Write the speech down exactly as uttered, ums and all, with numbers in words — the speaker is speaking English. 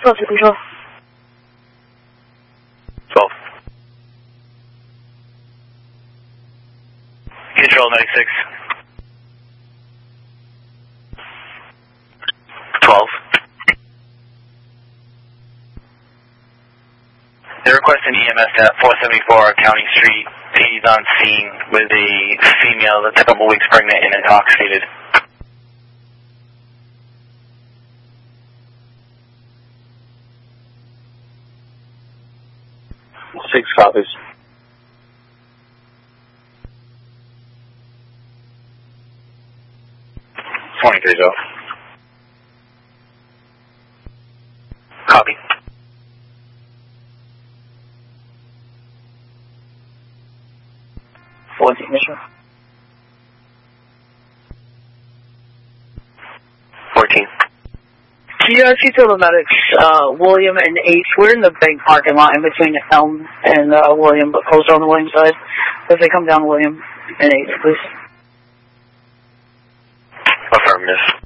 twelve to control. twelve. Control ninety-six. twelve. They're requesting E M S at four seventy-four County Street. He's on scene with a female that's a couple weeks pregnant and intoxicated. Six copies. twenty-three's off. Copy. fourteen, Mission. fourteen. Can you actually tell the medics, uh, William and H, we're in the big parking lot in between Elm and, uh, William, but closer on the William side. If they come down William and H, please. Affirmative.